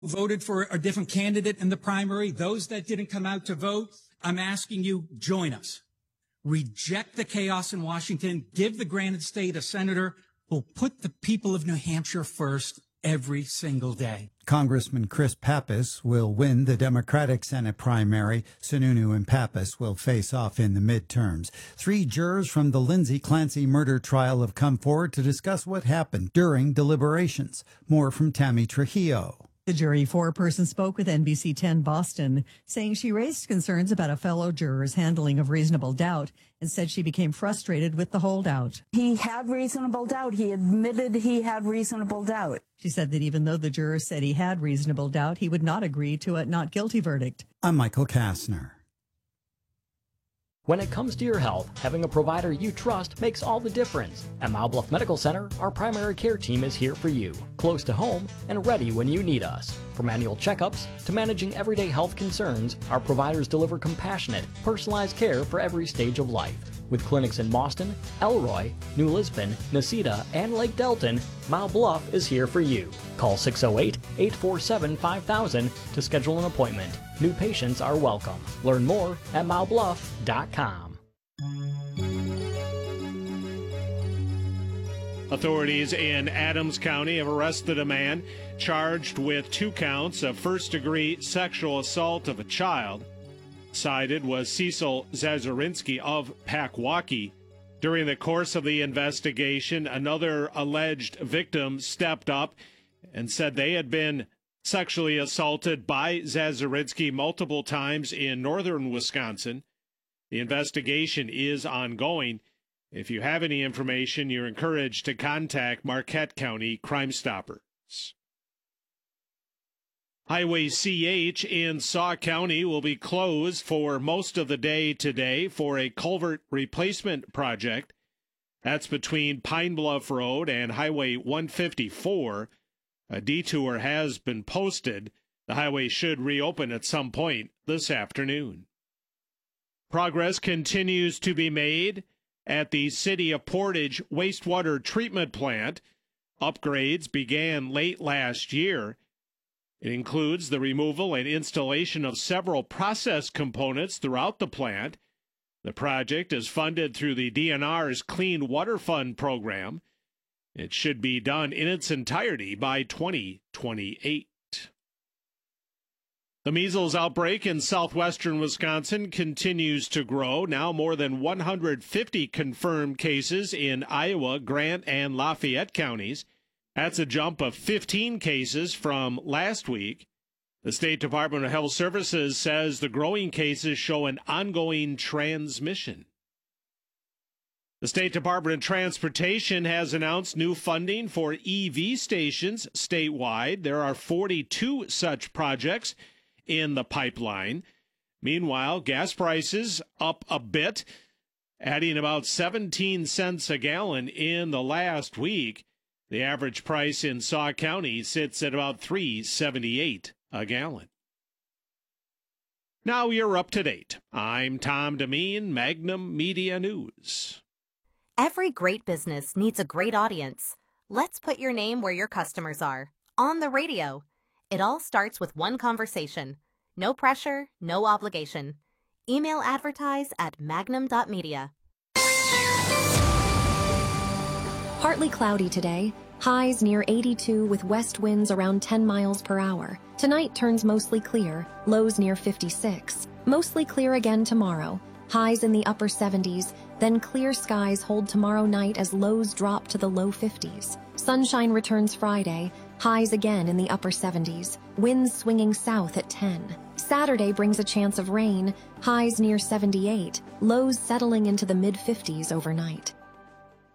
voted for a different candidate in the primary, those that didn't come out to vote, I'm asking you, join us. Reject the chaos in Washington. Give the Granite State a senator who'll put the people of New Hampshire first every single day. Congressman Chris Pappas will win the Democratic Senate primary. Sununu and Pappas will face off in the midterms. 3 jurors from the Lindsay Clancy murder trial have come forward to discuss what happened during deliberations. More from Tammy Trujillo. The jury foreperson spoke with NBC 10 Boston, saying she raised concerns about a fellow juror's handling of reasonable doubt and said she became frustrated with the holdout. He had reasonable doubt. He admitted he had reasonable doubt. She said that even though the juror said he had reasonable doubt, he would not agree to a not guilty verdict. I'm Michael Kastner. When it comes to your health, having a provider you trust makes all the difference. At Mile Bluff Medical Center, our primary care team is here for you, close to home and ready when you need us. From annual checkups to managing everyday health concerns, our providers deliver compassionate, personalized care for every stage of life. With clinics in Boston, Elroy, New Lisbon, Necedah, and Lake Delton, Mile Bluff is here for you. Call 608-847-5000 to schedule an appointment. New patients are welcome. Learn more at milebluff.com. Authorities in Adams County have arrested a man charged with 2 counts of first-degree sexual assault of a child. Cited was Cecil Zazurinsky of Packwaukee. During the course of the investigation, another alleged victim stepped up and said they had been sexually assaulted by Zazurinsky multiple times in northern Wisconsin. The investigation is ongoing. If you have any information, you're encouraged to contact Marquette County Crime Stoppers. Highway CH in Sauk County will be closed for most of the day today for a culvert replacement project. That's between Pine Bluff Road and Highway 154. A detour has been posted. The highway should reopen at some point this afternoon. Progress continues to be made at the City of Portage wastewater treatment plant. Upgrades began late last year. It includes the removal and installation of several process components throughout the plant. The project is funded through the DNR's Clean Water Fund program. It should be done in its entirety by 2028. The measles outbreak in southwestern Wisconsin continues to grow. Now more than 150 confirmed cases in Iowa, Grant, and Lafayette counties. That's a jump of 15 cases from last week. The State Department of Health Services says the growing cases show an ongoing transmission. The State Department of Transportation has announced new funding for EV stations statewide. There are 42 such projects in the pipeline. Meanwhile, gas prices up a bit, adding about 17 cents a gallon in the last week. The average price in Sauk County sits at about $3.78 a gallon. Now you're up to date. I'm Tom Demeen, Magnum Media News. Every great business needs a great audience. Let's put your name where your customers are. On the radio. It all starts with one conversation. No pressure, no obligation. Email advertise at magnum.media. Partly cloudy today. Highs near 82 with west winds around 10 miles per hour. Tonight turns mostly clear. Lows near 56. Mostly clear again tomorrow. Highs in the upper 70s. Then clear skies hold tomorrow night as lows drop to the low 50s. Sunshine returns Friday. Highs again in the upper 70s. Winds swinging south at 10. Saturday brings a chance of rain. Highs near 78. Lows settling into the mid-50s overnight.